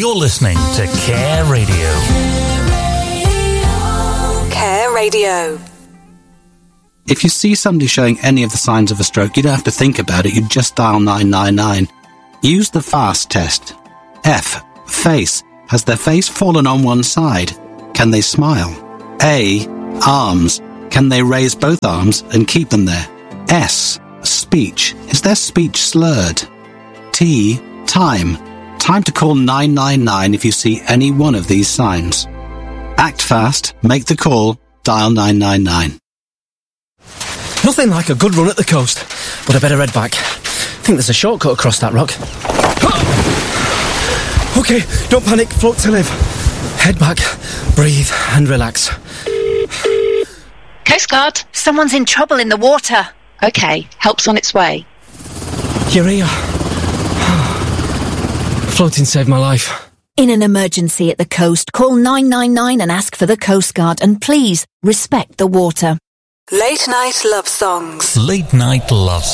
You're listening to Care Radio. Care Radio. If you see somebody showing any of the signs of a stroke, you don't have to think about it. You just dial 999. Use the FAST test. F. Face. Has their face fallen on one side? Can they smile? A. Arms. Can they raise both arms and keep them there? S. Speech. Is their speech slurred? T. Time. Time to call 999 if you see any one of these signs. Act fast, make the call, dial 999. Nothing like a good run at the coast, but I better head back. I think there's a shortcut across that rock. OK, don't panic, float to live. Head back, breathe and relax. Coast Guard. Someone's in trouble in the water. OK, help's on its way. You're here. Floating saved my life. In an emergency at the coast, call 999 and ask for the Coast Guard, and please respect the water. Late night love songs. Late night love